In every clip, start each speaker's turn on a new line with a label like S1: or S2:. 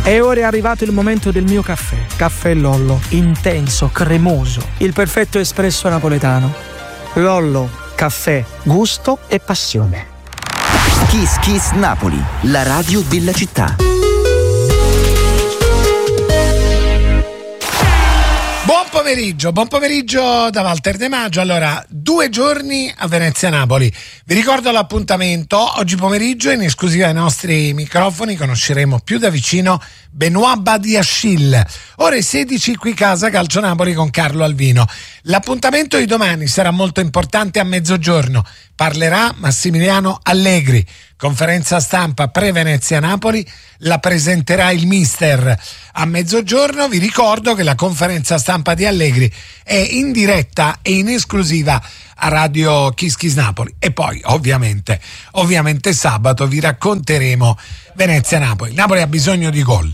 S1: E ora è arrivato il momento del mio caffè. Caffè Lollo, intenso, cremoso, il perfetto espresso napoletano. Lollo, caffè, gusto e passione.
S2: Kiss Kiss Napoli, la radio della città.
S3: Buon pomeriggio da Walter De Maggio. Allora, 2 giorni a Venezia-Napoli. Vi ricordo l'appuntamento. Oggi pomeriggio in esclusiva ai nostri microfoni conosceremo più da vicino Benoît Badiachil. Ore 16 qui casa Calcio Napoli con Carlo Alvino. L'appuntamento di domani sarà molto importante a mezzogiorno. Parlerà Massimiliano Allegri. Conferenza stampa pre-Venezia-Napoli, la presenterà il mister a mezzogiorno. Vi ricordo che la conferenza stampa di Allegri è in diretta e in esclusiva a Radio Kiss Kiss Napoli. E poi ovviamente sabato vi racconteremo Venezia-Napoli. Napoli ha bisogno di gol,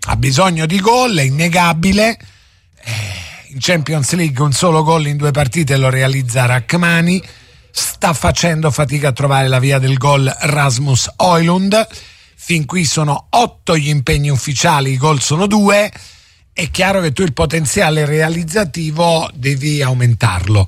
S3: è innegabile. In Champions League un solo gol in 2 partite lo realizza Rachmani. Sta facendo fatica a trovare la via del gol Rasmus Højlund. Fin qui sono 8 gli impegni ufficiali, i gol sono 2. È chiaro che tu il potenziale realizzativo devi aumentarlo.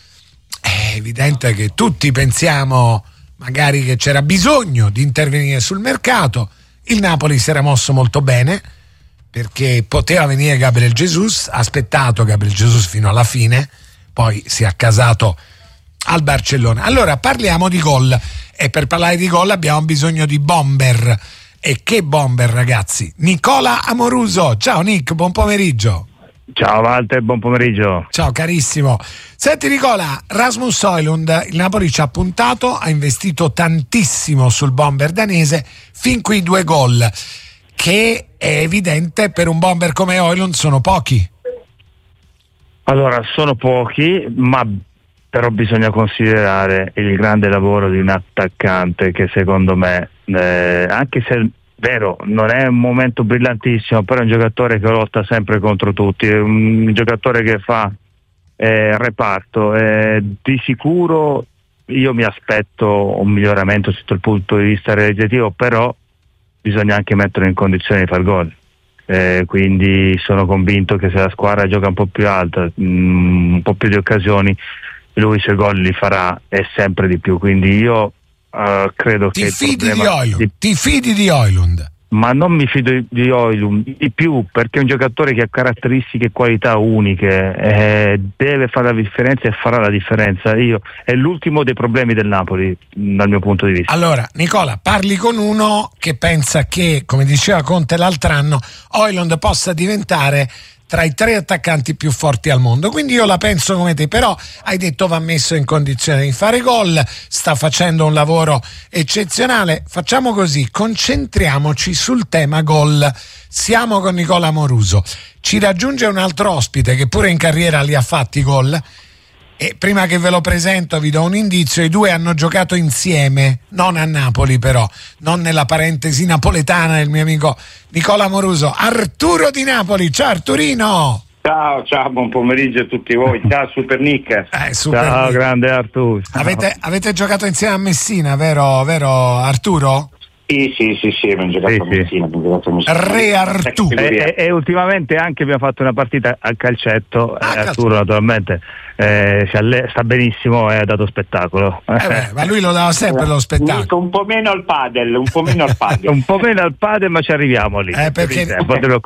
S3: È evidente che tutti pensiamo magari che c'era bisogno di intervenire sul mercato. Il Napoli si era mosso molto bene perché poteva venire Gabriel Jesus, ha aspettato Gabriel Jesus fino alla fine, poi si è accasato al Barcellona. Allora parliamo di gol, e per parlare di gol abbiamo bisogno di bomber. E che bomber, ragazzi? Nicola Amoruso. Ciao Nick, buon pomeriggio.
S4: Ciao Walter, buon pomeriggio.
S3: Ciao carissimo. Senti Nicola, Rasmus Højlund, il Napoli ci ha puntato, ha investito tantissimo sul bomber danese, fin qui 2 gol, che è evidente per un bomber come Højlund sono pochi.
S4: Allora, sono pochi, ma però bisogna considerare il grande lavoro di un attaccante che secondo me, anche se è vero, non è un momento brillantissimo, però è un giocatore che lotta sempre contro tutti, è un giocatore che fa reparto. Di sicuro io mi aspetto un miglioramento sotto il punto di vista realizzativo, però bisogna anche metterlo in condizione di far gol. Quindi sono convinto che se la squadra gioca un po' più alta, un po' più di occasioni, lui se gol li farà e sempre di più. Quindi io credo
S3: ti
S4: che
S3: fidi di Højlund? Ti fidi di Højlund?
S4: Ma non mi fido di Højlund di più, perché è un giocatore che ha caratteristiche e qualità uniche, deve fare la differenza e farà la differenza. È l'ultimo dei problemi del Napoli dal mio punto di vista.
S3: Allora Nicola, parli con uno che pensa che, come diceva Conte l'altro anno, Højlund possa diventare tra i 3 attaccanti più forti al mondo. Quindi io la penso come te, però hai detto va messo in condizione di fare gol, sta facendo un lavoro eccezionale. Facciamo così, concentriamoci sul tema gol. Siamo con Nicola Amoruso, ci raggiunge un altro ospite che pure in carriera li ha fatti gol, e prima che ve lo presento vi do un indizio: i 2 hanno giocato insieme, non a Napoli però, non nella parentesi napoletana del mio amico Nicola Amoruso. Arturo di Napoli. Ciao Arturino.
S5: Ciao, buon pomeriggio a tutti voi. Ciao Super Nick.
S4: Ciao Nick. Grande Arturo.
S3: Avete giocato insieme a Messina, vero Arturo?
S5: Sì, abbiamo giocato a Messina.
S3: Re Artù.
S4: E ultimamente anche abbiamo fatto una partita a calcetto. Arturo naturalmente sta benissimo e ha dato spettacolo.
S3: Ma lui lo dava sempre lo spettacolo.
S5: Un po' meno al padel. Un po' meno
S4: al padel, ma ci arriviamo lì.
S3: Perché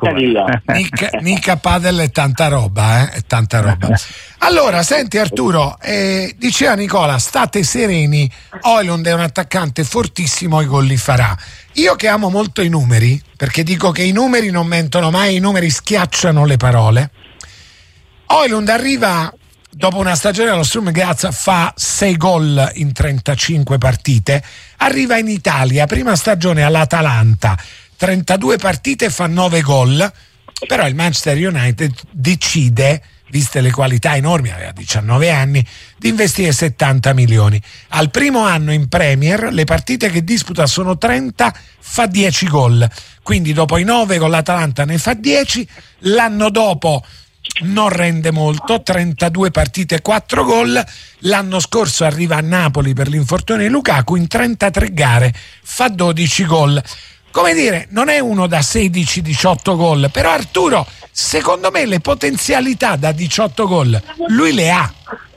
S3: Nick a padel è tanta roba, è tanta roba. Allora, senti Arturo, diceva Nicola, state sereni, Højlund è un attaccante fortissimo, i gol li farà. Io che amo molto i numeri, perché dico che i numeri non mentono mai, i numeri schiacciano le parole. Højlund arriva dopo una stagione allo Sturm Graz, fa 6 gol in 35 partite, arriva in Italia, prima stagione all'Atalanta, 32 partite, fa 9 gol, però il Manchester United decide, viste le qualità enormi, aveva 19 anni, di investire 70 milioni. Al primo anno in Premier, le partite che disputa sono 30, fa 10 gol, quindi dopo i 9 con l'Atalanta ne fa 10, l'anno dopo non rende molto, 32 partite, 4 gol. L'anno scorso arriva a Napoli per l'infortunio di Lukaku, in 33 gare fa 12 gol. come dire, non è uno da 16-18 gol, però Arturo, secondo me le potenzialità da 18 gol lui le ha.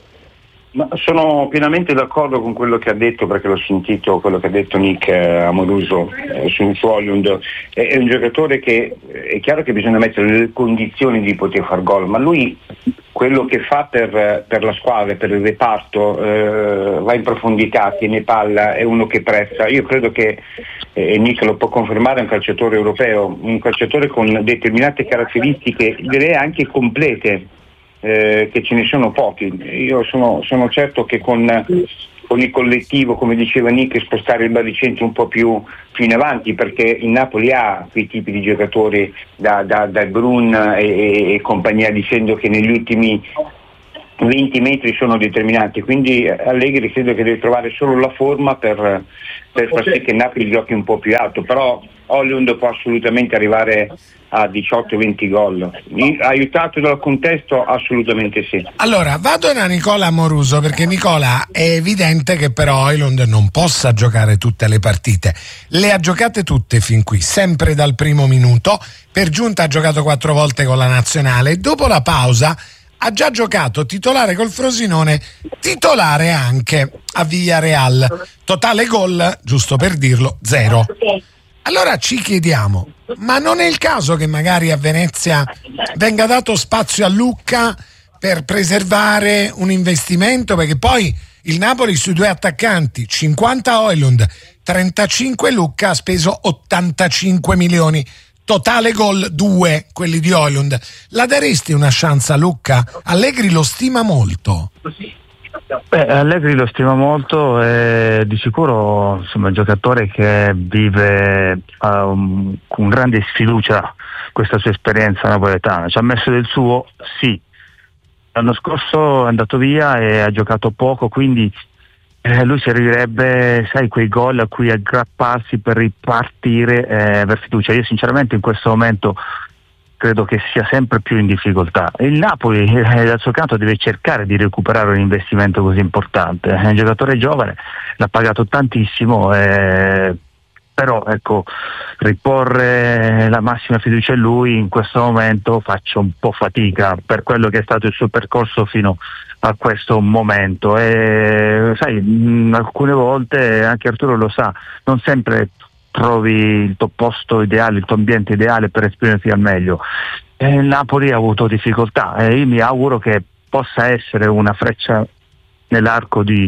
S5: Ma sono pienamente d'accordo con quello che ha detto, perché l'ho sentito, quello che ha detto Nick Amoruso su Højlund. È un giocatore che è chiaro che bisogna mettere nelle condizioni di poter far gol, ma lui quello che fa per la squadra, per il reparto, va in profondità, tiene palla, è uno che pressa. Io credo che, e Nick lo può confermare, è un calciatore europeo, un calciatore con determinate caratteristiche, direi anche complete, che ce ne sono pochi. Io sono certo che con il collettivo, come diceva Nick, spostare il baricentro un po' più in avanti, perché il Napoli ha quei tipi di giocatori da Brun e compagnia, dicendo che negli ultimi 20 metri sono determinanti, quindi Allegri credo che deve trovare solo la forma per far sì che Napoli giochi un po' più alto, però Højlund può assolutamente arrivare a 18-20 gol. Aiutato dal contesto? Assolutamente sì.
S3: Allora, vado da Nicola Amoruso, perché Nicola, è evidente che però Højlund non possa giocare tutte le partite. Le ha giocate tutte fin qui, sempre dal primo minuto, per giunta ha giocato 4 volte con la nazionale e dopo la pausa ha già giocato titolare col Frosinone, titolare anche a Villarreal. Totale gol, giusto per dirlo, 0. Allora ci chiediamo, ma non è il caso che magari a Venezia venga dato spazio a Lucca per preservare un investimento? Perché poi il Napoli sui 2 attaccanti, 50 Højlund, 35 Lucca, ha speso 85 milioni. Totale gol 2, quelli di Højlund. La daresti una chance a Lucca? Allegri lo stima molto.
S4: Allegri lo stima molto e di sicuro insomma, è un giocatore che vive con grande sfiducia questa sua esperienza napoletana. Ci ha messo del suo, sì. L'anno scorso è andato via e ha giocato poco, quindi lui servirebbe, sai, quei gol a cui aggrapparsi per ripartire per fiducia. Io sinceramente in questo momento credo che sia sempre più in difficoltà. Il Napoli dal suo canto deve cercare di recuperare un investimento così importante. È un giocatore giovane, l'ha pagato tantissimo, però ecco, riporre la massima fiducia in lui in questo momento faccio un po' fatica per quello che è stato il suo percorso fino a questo momento. E sai, alcune volte anche Arturo lo sa, non sempre trovi il tuo posto ideale, il tuo ambiente ideale per esprimerti al meglio. Il Napoli ha avuto difficoltà e io mi auguro che possa essere una freccia nell'arco di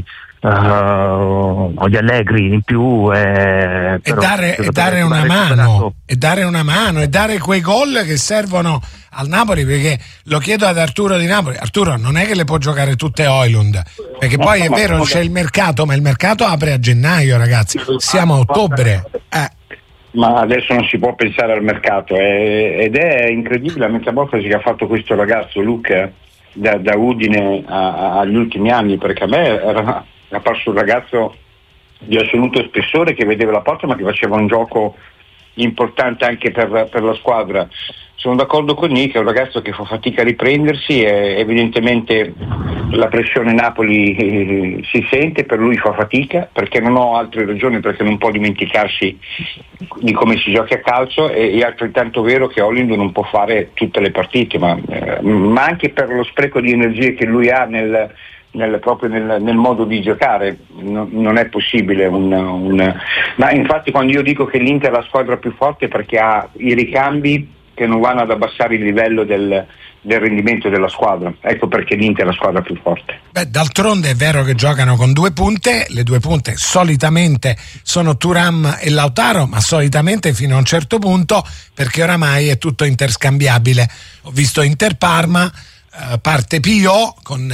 S4: Allegri in più
S3: e dare una mano e dare quei gol che servono al Napoli, perché lo chiedo ad Arturo di Napoli. Arturo, non è che le può giocare tutte Højlund, perché poi è vero c'è il mercato, ma il mercato apre a gennaio, ragazzi, siamo a ottobre.
S5: Ma adesso non si può pensare al mercato, ed è incredibile la metamorfosi che ha fatto questo ragazzo Luca da Udine agli ultimi anni, perché a me era apparso un ragazzo di assoluto spessore che vedeva la porta ma che faceva un gioco importante anche per la squadra. Sono d'accordo con Nick, è un ragazzo che fa fatica a riprendersi e evidentemente la pressione Napoli si sente, per lui fa fatica, perché non ho altre ragioni, perché non può dimenticarsi di come si gioca a calcio, e è altrettanto vero che Højlund non può fare tutte le partite, ma anche per lo spreco di energie che lui ha proprio nel modo di giocare non è possibile ma infatti quando io dico che l'Inter è la squadra più forte, perché ha i ricambi che non vanno ad abbassare il livello del rendimento della squadra. Ecco perché l'Inter è la squadra più forte.
S3: D'altronde è vero che giocano con 2 punte, le 2 punte solitamente sono Thuram e Lautaro, ma solitamente fino a un certo punto, perché oramai è tutto interscambiabile. Ho visto Inter-Parma, parte Pio con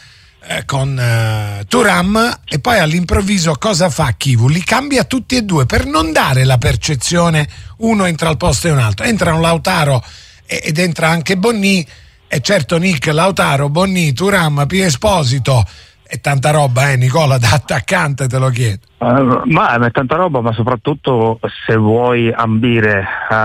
S3: Thuram e poi all'improvviso cosa fa Chivu? Li cambia tutti e 2 per non dare la percezione uno entra al posto e un altro. Entrano Lautaro ed entra anche Bonni, e certo Nick, Lautaro, Bonni, Thuram, Pio Esposito è tanta roba, Nicola, da attaccante te lo chiedo.
S4: Ma è tanta roba, ma soprattutto se vuoi ambire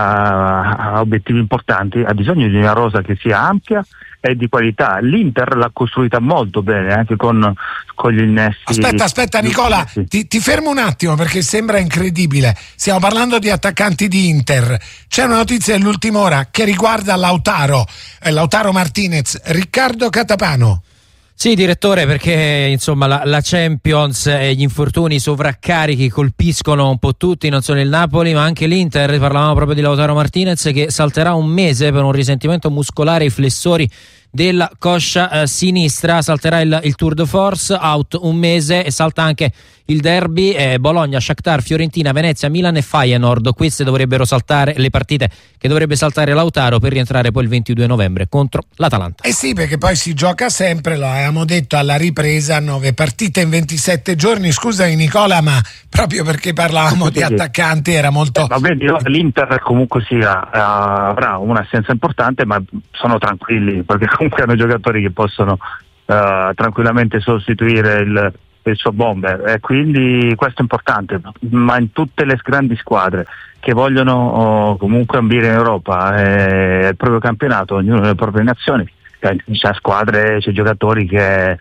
S4: a obiettivi importanti ha bisogno di una rosa che sia ampia e di qualità. L'Inter l'ha costruita molto bene, anche con gli innesti.
S3: Aspetta Nicola, ti fermo un attimo perché sembra incredibile. Stiamo parlando di attaccanti di Inter. C'è una notizia dell'ultima ora che riguarda Lautaro Martinez, Riccardo Catapano.
S6: Sì, direttore, perché insomma la Champions e gli infortuni, i sovraccarichi colpiscono un po' tutti, non solo il Napoli ma anche l'Inter. Parlavamo proprio di Lautaro Martinez che salterà un mese per un risentimento muscolare ai flessori della coscia sinistra, salterà il Tour de Force, out un mese, e salta anche il derby Bologna, Shakhtar, Fiorentina, Venezia, Milan e Feyenoord. Queste dovrebbero saltare le partite che dovrebbe saltare Lautaro per rientrare poi il 22 novembre contro l'Atalanta.
S3: Sì, perché poi si gioca sempre, lo avevamo detto alla ripresa, 9 partite in 27 giorni. Scusami Nicola, ma proprio perché parlavamo di attaccanti era molto...
S4: Vedi, l'Inter comunque avrà un'assenza importante, ma sono tranquilli perché comunque hanno giocatori che possono tranquillamente sostituire il suo bomber, e quindi questo è importante. Ma in tutte le grandi squadre che vogliono comunque ambire in Europa il proprio campionato, ognuno nelle proprie nazioni, c'è squadre, c'è giocatori che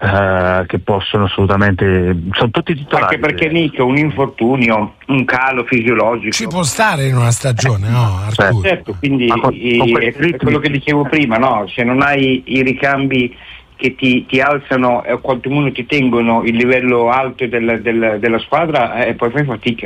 S4: possono assolutamente, sono tutti titolari.
S5: Anche perché Nick, un infortunio, un calo fisiologico
S3: ci può stare in una stagione, no Arturo?
S5: Certo, quindi è quello che dicevo prima, no? Se non hai i ricambi che ti alzano o quantomeno ti tengono il livello alto della squadra, poi fai fatica.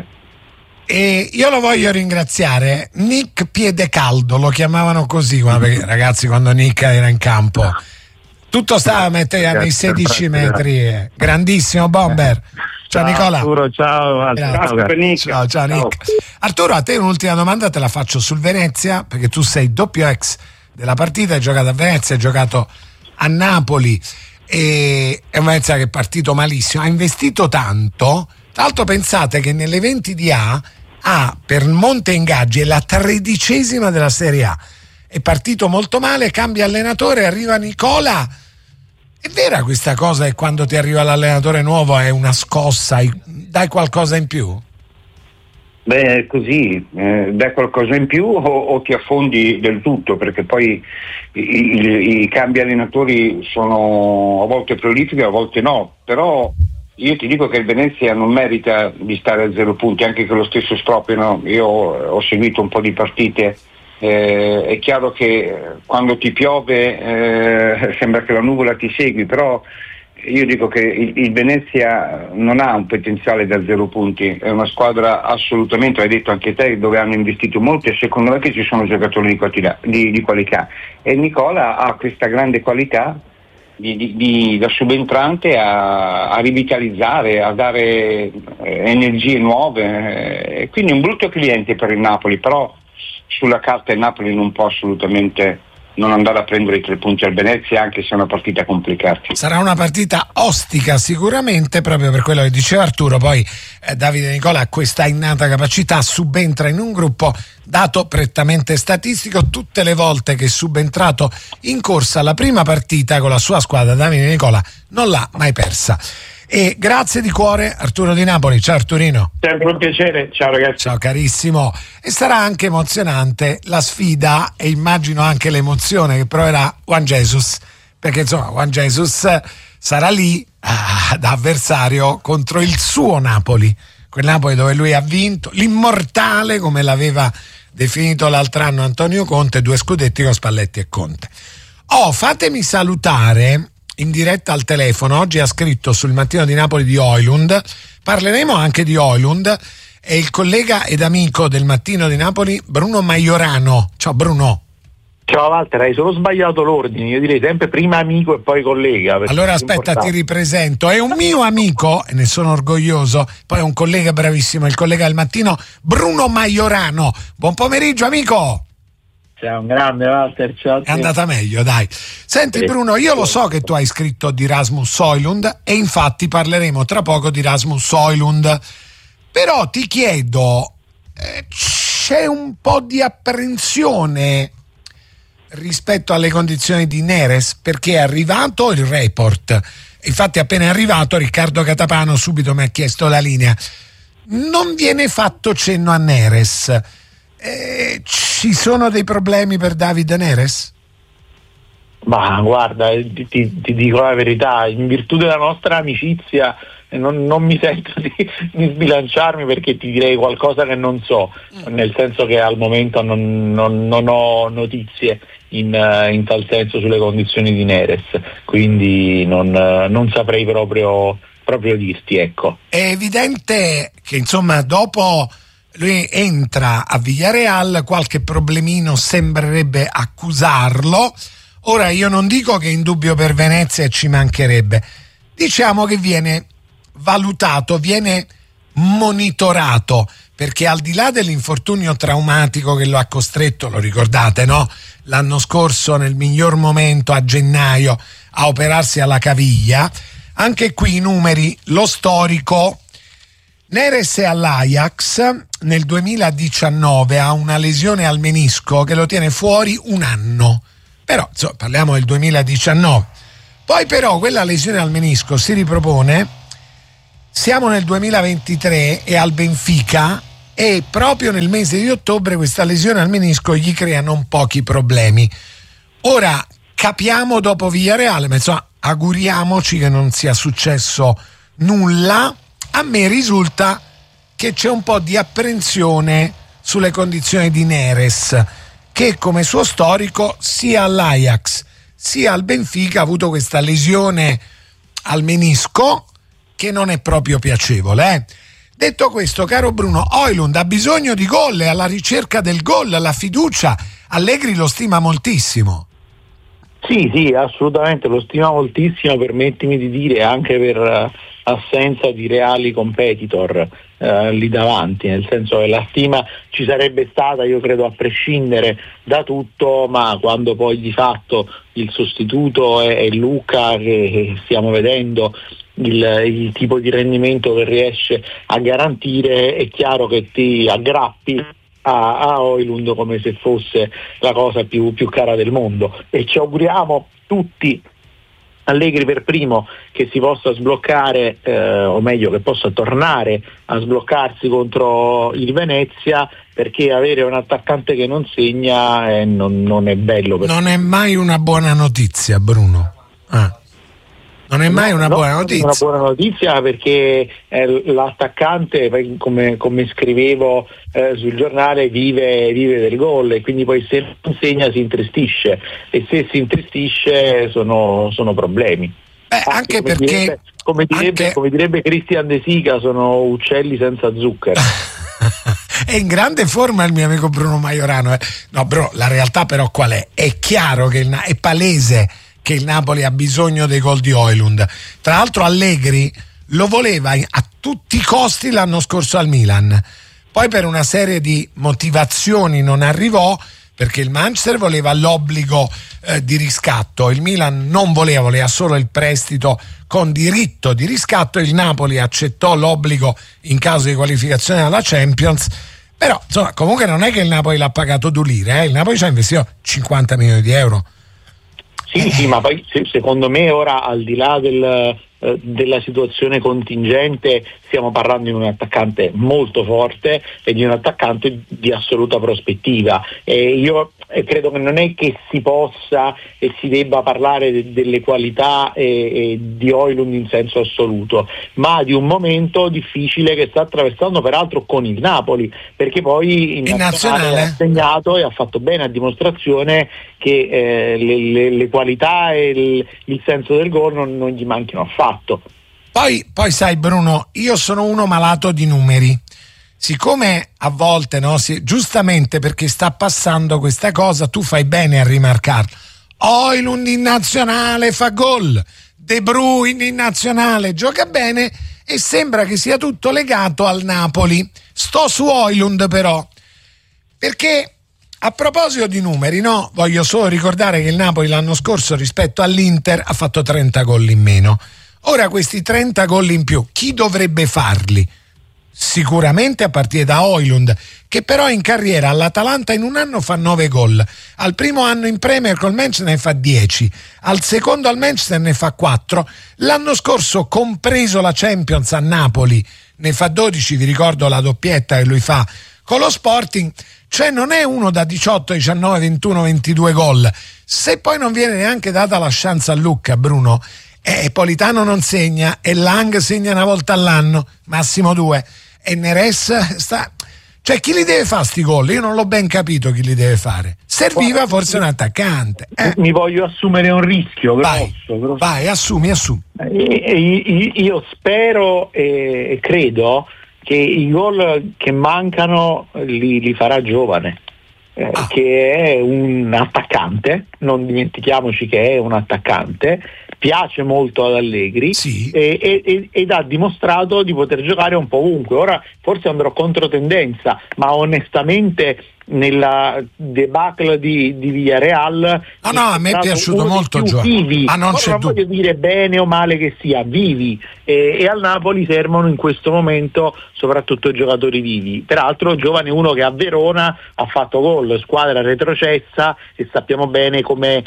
S3: E io lo voglio ringraziare, Nick Piedecaldo, lo chiamavano così, perché ragazzi quando Nick era in campo tutto stava a mettere nei 16 metri, grandissimo bomber. Ciao Nicola.
S4: Arturo, ciao Nick.
S3: Ciao Nick. Arturo, a te un'ultima domanda te la faccio sul Venezia, perché tu sei doppio ex della partita, hai giocato a Venezia, hai giocato a Napoli, e è un Venezia che è partito malissimo, ha investito tanto. Tra l'altro pensate che nelle 20 di A per monte ingaggi è la 13ª della Serie A, è partito molto male, cambia allenatore, arriva Nicola. È vera questa cosa che quando ti arriva l'allenatore nuovo è una scossa, dai qualcosa in più?
S5: Beh, è così, dai qualcosa in più o ti affondi del tutto, perché poi i cambi allenatori sono a volte prolifici, a volte no, però io ti dico che il Venezia non merita di stare a 0 punti, anche con lo stesso Stropio, no? Io ho seguito un po' di partite, è chiaro che quando ti piove sembra che la nuvola ti segui, però io dico che il Venezia non ha un potenziale da 0 punti, è una squadra assolutamente, l'hai detto anche te, dove hanno investito molto e secondo me che ci sono giocatori di qualità, e Nicola ha questa grande qualità da subentrante a rivitalizzare, a dare energie nuove, quindi un brutto cliente per il Napoli, però sulla carta il Napoli non può assolutamente non andare a prendere i 3 punti al Venezia, anche se è una partita complicata.
S3: Sarà una partita ostica sicuramente, proprio per quello che diceva Arturo. Poi Davide Nicola ha questa innata capacità, subentra in un gruppo, dato prettamente statistico, tutte le volte che è subentrato in corsa la prima partita con la sua squadra, Davide Nicola non l'ha mai persa. E grazie di cuore Arturo di Napoli. Ciao Arturino.
S5: Sempre un piacere, ciao ragazzi.
S3: Ciao carissimo. E sarà anche emozionante la sfida, e immagino anche l'emozione che proverà Juan Jesus, perché insomma Juan Jesus sarà lì da avversario contro il suo Napoli, quel Napoli dove lui ha vinto, l'immortale come l'aveva definito l'altro anno Antonio Conte, 2 scudetti con Spalletti e Conte. Fatemi salutare in diretta al telefono, oggi ha scritto sul Mattino di Napoli di Højlund, parleremo anche di Højlund, è il collega ed amico del Mattino di Napoli Bruno Majorano. Ciao Bruno.
S7: Ciao Walter, hai solo sbagliato l'ordine, io direi sempre prima amico e poi collega.
S3: Allora aspetta, ti ripresento, è un mio amico e ne sono orgoglioso, poi è un collega bravissimo, il collega del Mattino Bruno Majorano. Buon pomeriggio amico.
S7: Ciao, un grande Walter, ciao a te.
S3: È andata meglio, dai. Senti Bruno, io lo so che tu hai scritto di Rasmus Højlund e infatti parleremo tra poco di Rasmus Højlund, però ti chiedo, c'è un po' di apprensione rispetto alle condizioni di Neres, perché è arrivato il report infatti appena è arrivato Riccardo Catapano subito mi ha chiesto la linea. Non viene fatto cenno a Neres. Ci sono dei problemi per David Neres?
S7: Ma guarda, ti dico la verità, in virtù della nostra amicizia non mi sento di sbilanciarmi, perché ti direi qualcosa che non so, nel senso che al momento non ho notizie in tal senso sulle condizioni di Neres, quindi non saprei proprio dirti, ecco.
S3: È evidente che insomma dopo lui entra a Villarreal, qualche problemino sembrerebbe accusarlo. Ora io non dico che è in dubbio per Venezia, e ci mancherebbe, diciamo che viene valutato, viene monitorato, perché al di là dell'infortunio traumatico che lo ha costretto, lo ricordate, no? L'anno scorso nel miglior momento a gennaio a operarsi alla caviglia, anche qui i numeri, lo storico. Neres è all'Ajax, nel 2019 ha una lesione al menisco che lo tiene fuori un anno, però insomma, parliamo del 2019. Poi però quella lesione al menisco si ripropone, siamo nel 2023 e al Benfica, e proprio nel mese di ottobre questa lesione al menisco gli crea non pochi problemi. Ora capiamo dopo Villarreal, ma insomma auguriamoci che non sia successo nulla. A me risulta che c'è un po' di apprensione sulle condizioni di Neres, che come suo storico sia all'Ajax sia al Benfica ha avuto questa lesione al menisco che non è proprio piacevole. Detto questo, caro Bruno, Højlund ha bisogno di gol, è alla ricerca del gol, la fiducia. Allegri lo stima moltissimo.
S7: Sì, assolutamente, lo stima moltissimo, permettimi di dire, anche per assenza di reali competitor lì davanti, nel senso che la stima ci sarebbe stata, io credo, a prescindere da tutto, ma quando poi di fatto il sostituto è Luca, che stiamo vedendo il tipo di rendimento che riesce a garantire, è chiaro che ti aggrappi a Højlund come se fosse la cosa più cara del mondo, e ci auguriamo tutti, Allegri per primo, che si possa sbloccare, o meglio che possa tornare a sbloccarsi contro il Venezia, perché avere un attaccante che non segna non è bello.
S3: Non è mai una buona notizia, Bruno. Non è mai una buona notizia.
S7: Una buona notizia, perché l'attaccante, come scrivevo sul giornale, vive del gol, e quindi poi se non segna si intristisce, e se si intristisce sono problemi.
S3: Anche perché
S7: come direbbe Christian De Sica, sono uccelli senza zucchero.
S3: È in grande forma il mio amico Bruno Majorano. No, bro, la realtà però qual è? È chiaro che è palese che il Napoli ha bisogno dei gol di Højlund. Tra l'altro Allegri lo voleva a tutti i costi l'anno scorso al Milan, poi per una serie di motivazioni non arrivò, perché il Manchester voleva l'obbligo di riscatto, il Milan non voleva solo il prestito con diritto di riscatto, il Napoli accettò l'obbligo in caso di qualificazione alla Champions. Però insomma, comunque non è che il Napoli l'ha pagato 2 lire, il Napoli ci ha investito 50 milioni di euro.
S7: Sì, ma poi secondo me ora, al di là della situazione contingente, stiamo parlando di un attaccante molto forte e di un attaccante di assoluta prospettiva, e io credo che non è che si possa e si debba parlare delle qualità di Højlund in senso assoluto, ma di un momento difficile che sta attraversando peraltro con il Napoli, perché poi in nazionale ha segnato e ha fatto bene, a dimostrazione che le qualità e il senso del gol non gli manchino affatto.
S3: Poi sai Bruno, io sono uno malato di numeri, siccome a volte giustamente, perché sta passando questa cosa, tu fai bene a rimarcarlo. Højlund in nazionale fa gol, De Bruyne in nazionale gioca bene, e sembra che sia tutto legato al Napoli. Sto su Højlund però, perché a proposito di numeri, voglio solo ricordare che il Napoli l'anno scorso rispetto all'Inter ha fatto 30 gol in meno. Ora questi 30 gol in più chi dovrebbe farli? sicuramente a partire da Højlund, che però in carriera all'Atalanta in un anno fa 9 gol, al primo anno in Premier col Manchester ne fa 10, al secondo al Manchester ne fa 4, l'anno scorso compreso la Champions a Napoli ne fa 12, vi ricordo la doppietta che lui fa con lo Sporting, cioè non è uno da 18, 19, 21, 22 gol. Se poi non viene neanche data la chance a Lucca, Bruno, Politano non segna e Lang segna una volta all'anno, massimo 2, e Neres sta... Cioè chi li deve fare sti gol? Io non l'ho ben capito chi li deve fare. Serviva forse un attaccante.
S7: Mi voglio assumere un rischio grosso.
S3: Vai, assumi.
S7: Io spero e credo che i gol che mancano li farà Giovane, che è un attaccante, non dimentichiamoci che è un attaccante, piace molto ad Allegri,
S3: sì.
S7: ed ha dimostrato di poter giocare un po' ovunque. Ora forse andrò controtendenza, ma onestamente nella debacle di Villarreal
S3: a me è piaciuto molto Giovanni, non c'è dubbio.
S7: Voglio dire bene o male che sia, vivi, e al Napoli servono in questo momento soprattutto giocatori vivi. Peraltro Giovane è uno che a Verona ha fatto gol, squadra retrocessa, e sappiamo bene come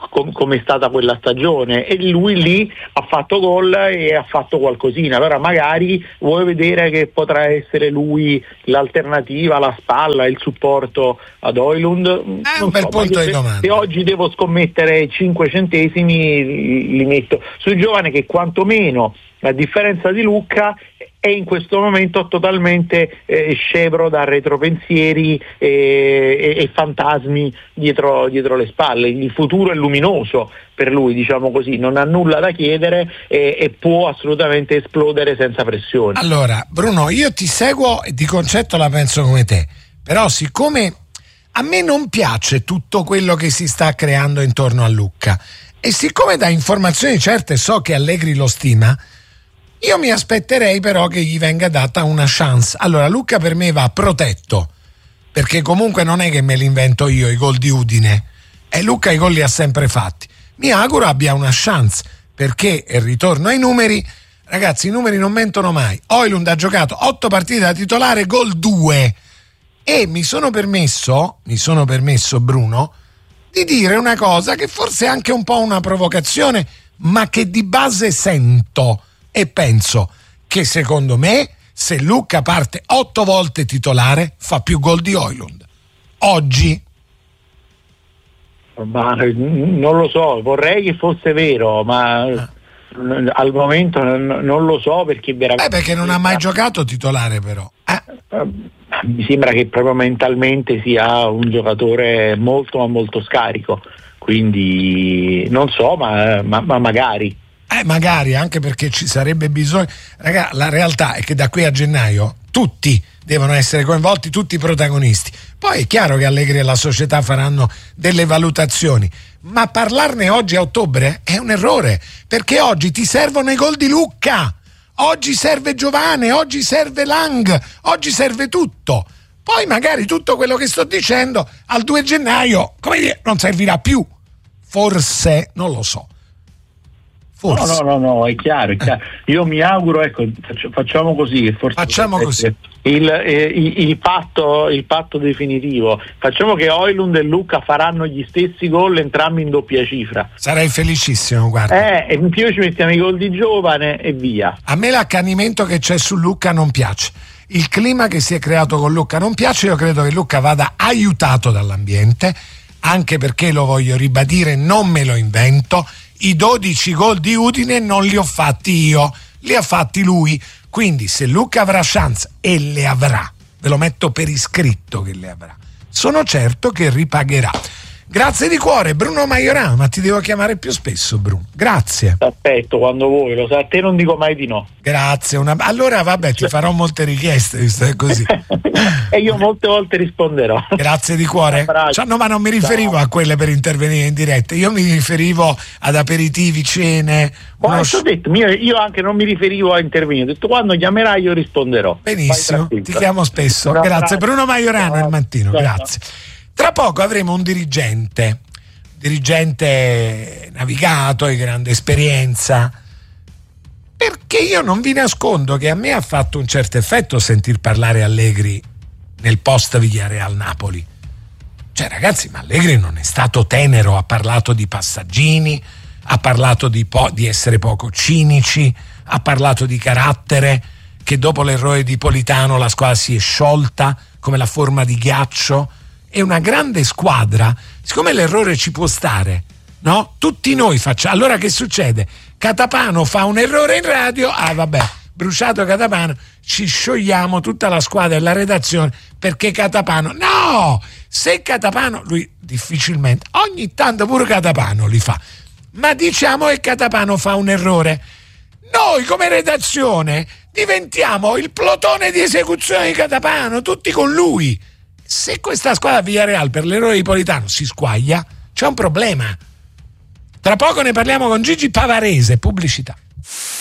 S7: è stata quella stagione, e lui lì ha fatto gol e ha fatto qualcosina. Allora magari vuoi vedere che potrà essere lui l'alternativa, la spalla, il supporto ad Højlund.
S3: È un bel punto di domanda.
S7: Se oggi devo scommettere 5 centesimi li metto su Giovane, che quantomeno a differenza di Lucca è in questo momento totalmente scevro da retropensieri e fantasmi dietro le spalle. Il futuro è luminoso per lui, diciamo così, non ha nulla da chiedere e può assolutamente esplodere senza pressione.
S3: Allora Bruno, io ti seguo e di concetto la penso come te, però siccome a me non piace tutto quello che si sta creando intorno a Lucca, e siccome da informazioni certe so che Allegri lo stima, io mi aspetterei però che gli venga data una chance. Allora Lucca per me va protetto, perché comunque non è che me li invento io i gol di Udine, e Lucca i gol li ha sempre fatti. Mi auguro abbia una chance, perché, e ritorno ai numeri, ragazzi, i numeri non mentono mai. Højlund ha giocato 8 partite da titolare, gol 2, e mi sono permesso Bruno di dire una cosa che forse è anche un po' una provocazione, ma che di base sento e penso che secondo me se Lucca parte 8 volte titolare fa più gol di Højlund oggi.
S7: Ma non lo so, vorrei che fosse vero, ma al momento non lo so, perché veramente
S3: perché non ha mai giocato titolare, però
S7: mi sembra che proprio mentalmente sia un giocatore molto ma molto scarico, quindi non so, ma magari
S3: magari, anche perché ci sarebbe bisogno. Ragazzi, la realtà è che da qui a gennaio tutti devono essere coinvolti, tutti i protagonisti. Poi è chiaro che Allegri e la società faranno delle valutazioni, ma parlarne oggi a ottobre è un errore, perché oggi ti servono i gol di Lucca, oggi serve Giovane, oggi serve Lang, oggi serve tutto. Poi magari tutto quello che sto dicendo al 2 gennaio, come dire, non servirà più, forse, non lo so. Forse.
S7: No, è chiaro. Io mi auguro, ecco, facciamo così.
S3: Facciamo così.
S7: Il patto definitivo. Facciamo che Højlund e Lucca faranno gli stessi gol, entrambi in doppia cifra.
S3: Sarei felicissimo, guarda.
S7: E in più ci mettiamo i gol di Giovane e via.
S3: A me l'accanimento che c'è su Lucca non piace. Il clima che si è creato con Lucca non piace. Io credo che Lucca vada aiutato dall'ambiente, anche perché, lo voglio ribadire, non me lo invento. I 12 gol di Udine non li ho fatti io, li ha fatti lui. Quindi se Lucca avrà chance, e le avrà, ve lo metto per iscritto che le avrà, sono certo che ripagherà. Grazie di cuore Bruno Majorano, ma ti devo chiamare più spesso, Bruno. Grazie.
S7: Aspetto quando vuoi, lo sai, a te non dico mai di no.
S3: Grazie. Allora vabbè, ti farò molte richieste, visto che è così.
S7: E io molte volte risponderò.
S3: Grazie di cuore. Cioè, no, ma non mi riferivo a quelle per intervenire in diretta, io mi riferivo ad aperitivi, cene.
S7: Ho detto, io anche non mi riferivo a intervenire, ho detto quando chiamerai io risponderò.
S3: Benissimo, ti chiamo spesso. Grazie. Bruno Majorano, il Mattino, grazie. Tra poco avremo un dirigente navigato, di grande esperienza, Perché io non vi nascondo che a me ha fatto un certo effetto sentir parlare Allegri nel post Villarreal Napoli. Cioè ragazzi, ma Allegri non è stato tenero, ha parlato di passaggini, ha parlato di essere poco cinici, ha parlato di carattere, che dopo l'errore di Politano la squadra si è sciolta come la forma di ghiaccio. È una grande squadra, siccome l'errore ci può stare, no? Tutti noi facciamo. Allora che succede? Catapano fa un errore in radio, vabbè, bruciato Catapano, ci sciogliamo tutta la squadra e la redazione perché Catapano. No! Se Catapano, lui difficilmente, ogni tanto pure Catapano li fa, ma diciamo che Catapano fa un errore. Noi come redazione diventiamo il plotone di esecuzione di Catapano, tutti con lui. Se questa squadra Villarreal per l'errore di Politano si squaglia, c'è un problema. Tra poco ne parliamo con Gigi Pavarese, pubblicità.